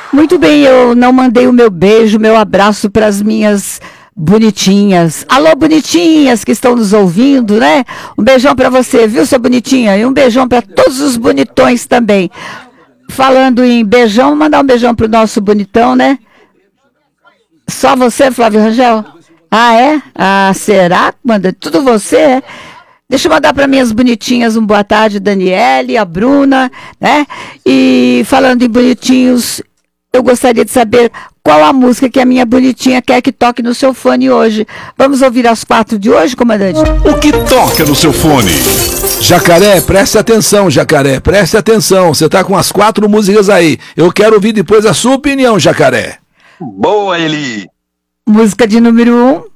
Muito bem, eu não mandei o meu beijo, meu abraço para as minhas bonitinhas. Alô, bonitinhas que estão nos ouvindo, né? Um beijão para você, viu, sua bonitinha? E um beijão para todos os bonitões também. Falando em beijão, mandar um beijão pro nosso bonitão, né? Só você, Flávio Rangel? Ah, é? Ah, será? Manda tudo você, é? Deixa eu mandar para minhas bonitinhas um boa tarde, Daniele, a Bruna, né? E falando em bonitinhos, eu gostaria de saber qual a música que a minha bonitinha quer que toque no seu fone hoje. Vamos ouvir as 4 de hoje, comandante? O que toca no seu fone? Jacaré, preste atenção, Jacaré, preste atenção. Você tá com as 4 músicas aí. Eu quero ouvir depois a sua opinião, Jacaré. Boa, Eli! Música de número 1.